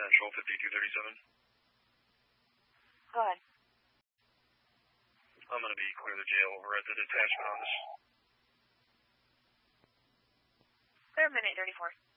Central, 5237. Go ahead. I'm going to be clear the jail over at the detachment office. Clear, minute 34.